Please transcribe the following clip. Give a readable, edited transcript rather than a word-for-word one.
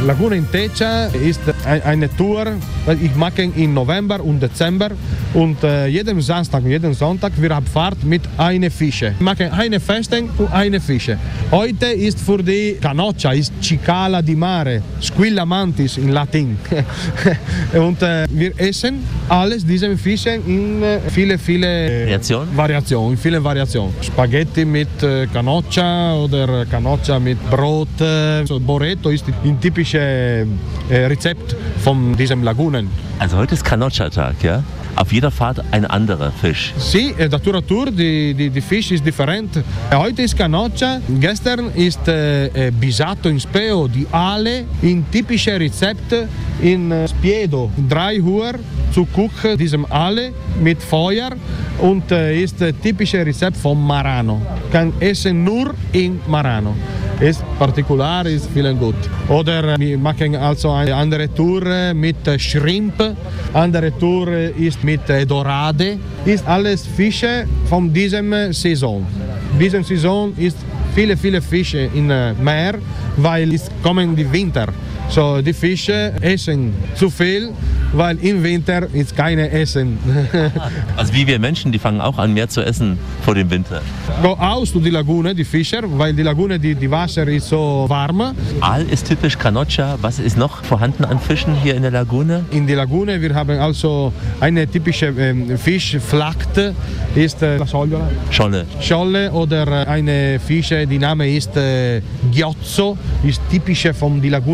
Laguna in Techa ist eine Tour, ich mache im November und Dezember und jeden Samstag und jeden Sonntag wir haben Fahrt mit einer Fische. Wir machen eine Feste und eine Fische. Heute ist für die Canoccia, ist Cicala di Mare, Squilla Mantis in Latin. Und wir essen alles diese Fische in viele Variationen. Spaghetti mit Canoccia oder Canoccia mit Brot. So Boreto ist ein typisches Rezept von diesen Lagunen. Also heute ist Canoccia-Tag, ja? Auf jeder Fahrt ein anderer Fisch. Sì, da Tour a Tour die Fisch ist different. Heute ist Canoccia, gestern ist Bisato in Speo, die Ale, in typische Rezepte in Spiedo. 3 Uhr zu kochen, diesem Ale mit Feuer und ist typische Rezept von Marano. Kann essen nur in Marano. Ist partikular, ist vielen gut. Oder wir machen also eine andere Tour mit Shrimp, andere Tour ist mit Dorade. Ist alles Fische von diesem Saison. Diese Saison ist viele Fische im Meer, weil es kommen die Winter. So die Fische essen zu viel, weil im Winter ist keine Essen. Also wie wir Menschen, die fangen auch an, mehr zu essen vor dem Winter. Go aus zu die Lagune, die Fischer, weil die Lagune, die Wasser ist so warm. Aal ist typisch Canoccia. Was ist noch vorhanden an Fischen hier in der Lagune? In der Lagune wir haben also eine typische Fischflacht, ist Scholle oder eine Fische, die Name ist Ghiozzo, ist typische von die Lagune.